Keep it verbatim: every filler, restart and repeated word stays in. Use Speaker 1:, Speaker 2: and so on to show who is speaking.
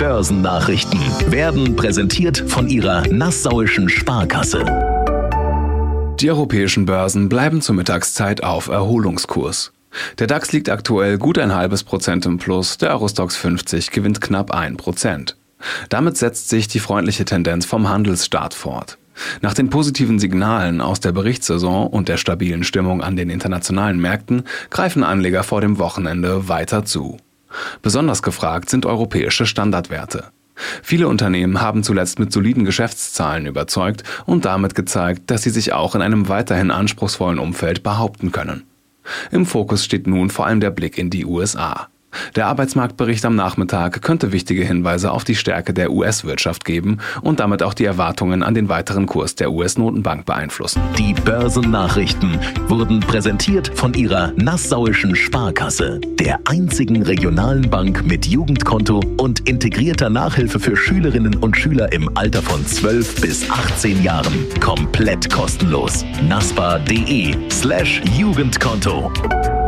Speaker 1: Börsennachrichten werden präsentiert von Ihrer Nassauischen Sparkasse.
Speaker 2: Die europäischen Börsen bleiben zur Mittagszeit auf Erholungskurs. Der DAX liegt aktuell gut ein halbes Prozent im Plus, der Eurostoxx fünfzig gewinnt knapp ein Prozent. Damit setzt sich die freundliche Tendenz vom Handelsstart fort. Nach den positiven Signalen aus der Berichtssaison und der stabilen Stimmung an den internationalen Märkten greifen Anleger vor dem Wochenende weiter zu. Besonders gefragt sind europäische Standardwerte. Viele Unternehmen haben zuletzt mit soliden Geschäftszahlen überzeugt und damit gezeigt, dass sie sich auch in einem weiterhin anspruchsvollen Umfeld behaupten können. Im Fokus steht nun vor allem der Blick in die U S A. Der Arbeitsmarktbericht am Nachmittag könnte wichtige Hinweise auf die Stärke der U S-Wirtschaft geben und damit auch die Erwartungen an den weiteren Kurs der U S-Notenbank beeinflussen.
Speaker 1: Die Börsennachrichten wurden präsentiert von Ihrer Nassauischen Sparkasse, der einzigen regionalen Bank mit Jugendkonto und integrierter Nachhilfe für Schülerinnen und Schüler im Alter von zwölf bis achtzehn Jahren. Komplett kostenlos. naspa.de slash Jugendkonto.